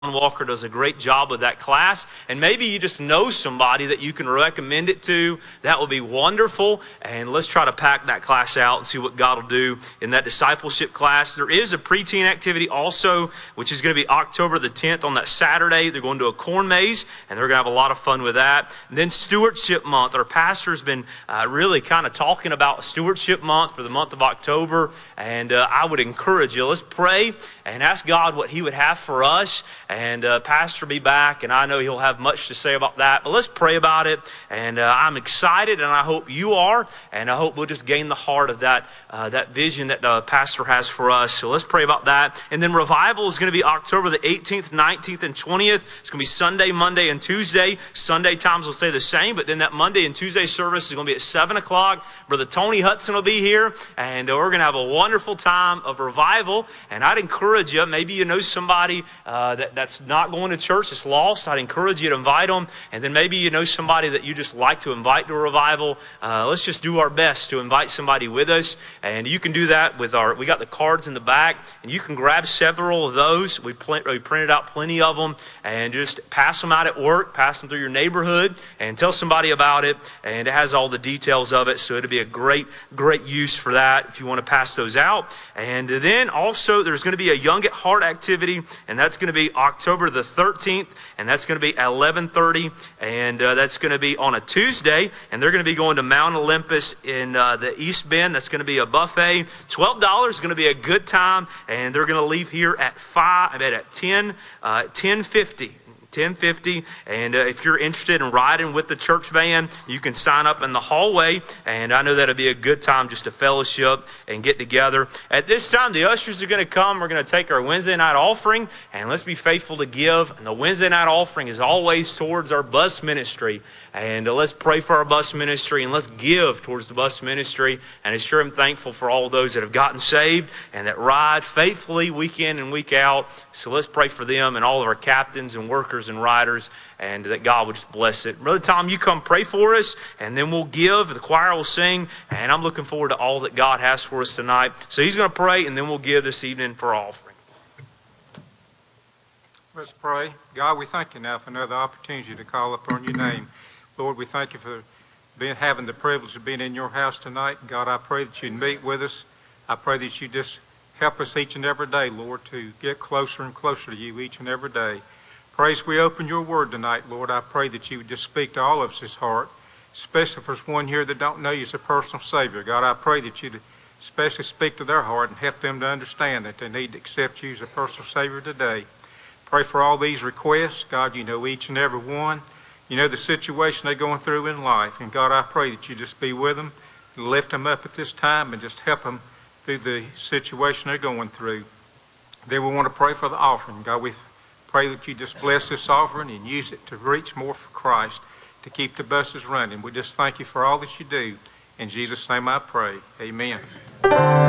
Walker does a great job with that class, and maybe you just know somebody that you can recommend it to. That would be wonderful, and let's try to pack that class out and see what God will do in that discipleship class. There is a preteen activity also, which is going to be October the 10th on that Saturday. They're going to a corn maze, and they're going to have a lot of fun with that. And then Stewardship Month. Our pastor's been really kind of talking about Stewardship Month for the month of October, and I would encourage you, let's pray and ask God what He would have for us. And Pastor will be back, and I know he'll have much to say about that. But let's pray about it. And I'm excited, and I hope you are. And I hope we'll just gain the heart of that vision that the pastor has for us. So let's pray about that. And then revival is going to be October the 18th, 19th, and 20th. It's going to be Sunday, Monday, and Tuesday. Sunday times will stay the same, but then that Monday and Tuesday service is going to be at 7 o'clock. Brother Tony Hudson will be here, and we're going to have a wonderful time of revival. And I'd encourage you, maybe you know somebody that's not going to church, that's lost. I'd encourage you to invite them. And then maybe you know somebody that you just like to invite to a revival. Let's just do our best to invite somebody with us. And you can do that with we got the cards in the back, and you can grab several of those. We printed out plenty of them, and just pass them out at work, pass them through your neighborhood, and tell somebody about it. And it has all the details of it, so it'll be a great use for that if you want to pass those out. And then also there's going to be a Young at Heart activity, and that's going to be October the 13th, and that's going to be at 11:30, and that's going to be on a Tuesday, and they're going to be going to Mount Olympus in the East Bend. That's going to be a buffet. $12 is going to be a good time, and they're going to leave here at 10:50. 10:50, and if you're interested in riding with the church van, you can sign up in the hallway, and I know that'll be a good time just to fellowship and get together. At this time, the ushers are going to come. We're going to take our Wednesday night offering, and let's be faithful to give. And the Wednesday night offering is always towards our bus ministry, and let's pray for our bus ministry, and let's give towards the bus ministry. And I sure am thankful for all those that have gotten saved and that ride faithfully week in and week out. So let's pray for them and all of our captains and workers and riders, and that God would just bless it. Brother Tom, you come pray for us, and then we'll give. The choir will sing, and I'm looking forward to all that God has for us tonight. So he's going to pray, and then we'll give this evening for our offering. Let's pray. God, we thank you now for another opportunity to call upon your name. Lord, we thank you for having the privilege of being in your house tonight. God, I pray that you'd meet with us. I pray that you just help us each and every day, Lord, to get closer and closer to you each and every day. Pray as we open your word tonight, Lord, I pray that you would just speak to all of us, his heart, especially if there's one here that don't know you as a personal Savior. God, I pray that you'd especially speak to their heart and help them to understand that they need to accept you as a personal Savior today. Pray for all these requests. God, you know each and every one. You know the situation they're going through in life. And God, I pray that you just be with them and lift them up at this time and just help them through the situation they're going through. Then we want to pray for the offering. God, we pray that you just bless this offering and use it to reach more for Christ, to keep the buses running. We just thank you for all that you do. In Jesus' name I pray. Amen.